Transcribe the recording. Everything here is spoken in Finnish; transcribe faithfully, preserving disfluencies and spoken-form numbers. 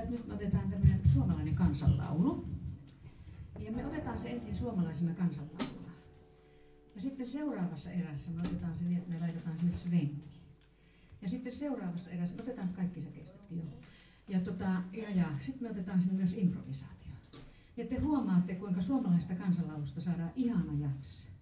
että nyt me otetaan tämmöinen suomalainen kansanlaulu. Ja me otetaan se ensin suomalaisena kansanlauluna. Ja sitten seuraavassa erässä me otetaan se niin, että me laitetaan sinne svengi. Ja sitten seuraavassa erässä, me otetaan kaikki säkeistötkin jo. Ja, tota, ja, ja sitten me otetaan sinne myös improvisaatio. Ja te huomaatte, kuinka suomalaisesta kansanlaulusta saadaan ihana jats.